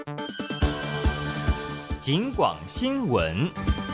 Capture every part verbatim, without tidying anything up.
警广新闻，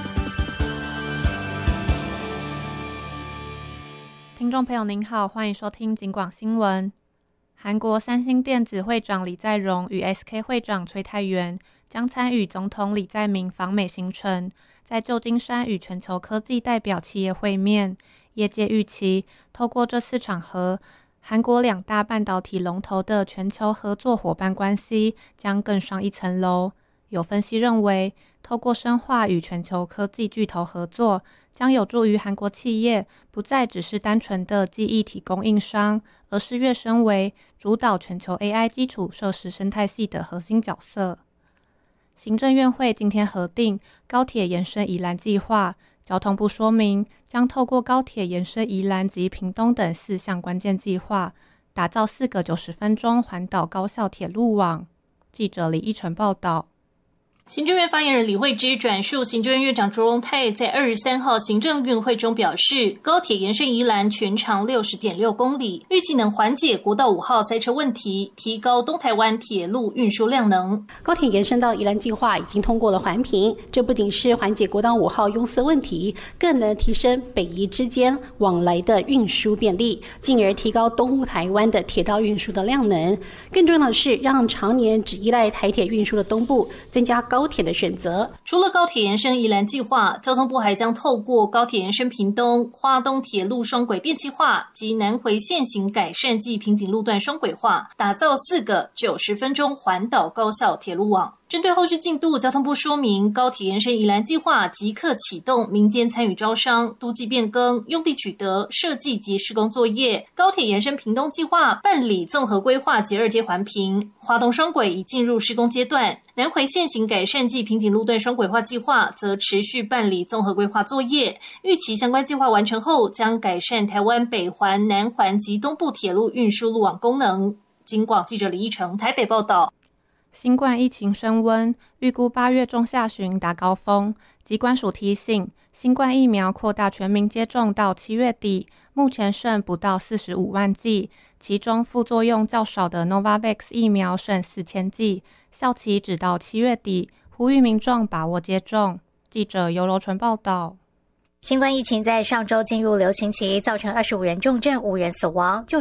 听众朋友您好，欢迎收听警广新闻。韩国三星电子会长李在镕与 S K 会长崔泰元将参与总统李在明访美行程，在旧金山与全球科技代表企业会面。业界预期，透过这次场合，韩国两大半导体龙头的全球合作伙伴关系将更上一层楼。有分析认为，透过深化与全球科技巨头合作，将有助于韩国企业不再只是单纯的记忆体供应商，而是跃升为主导全球 A I 基础设施生态系的核心角色。行政院会今天核定高铁延伸宜兰计划，交通部说明将透过高铁延伸宜兰及屏东等四项关键计划，打造四个九十分钟环岛高效铁路网。记者李依晨报道。 行政院发言人李惠芝转述行政院院长卓荣泰在二十三号行政院会中表示，高铁延伸宜兰全长 六十点六公里，预计能缓解国道五号塞车问题，提高东台湾铁路运输量能。 高铁延伸到宜兰计划已经通过了环评，这不仅是缓解国道五号拥塞问题，更能提升北宜之间往来的运输便利，进而提高东台湾的铁道运输的量能。更重要的是，让常年只依赖台铁运输的东部增加高高铁的选择。 除了高铁延伸宜兰计划，交通部还将透过高铁延伸屏东、花东铁路双轨电气化及南回线型改善暨瓶颈路段双轨化，打造四个九十分钟环岛高效铁路网。针对后续进度，交通部说明，高铁延伸宜兰计划即刻启动民间参与招商、都计变更、用地取得、设计及施工作业。高铁延伸屏东计划办理综合规划及二阶环评，花东双轨已进入施工阶段。南回线型改善暨瓶颈路段双轨化计划则持续办理综合规划作业，预期相关计划完成后，将改善台湾北环、南环及东部铁路运输路网功能。警广记者李依成台北报道。 新冠疫情升温，预估八月中下旬达高峰。疾管署提醒，新冠疫苗扩大全民接种到七月底，目前剩不到四十五万剂，其中副作用较少的 Novavax 疫苗剩四千剂，效期只到七月底，呼吁民众把握接种。记者尤柔纯报道。 新冠疫情在上周进入流行期，造成二十五人重症、五人死亡。就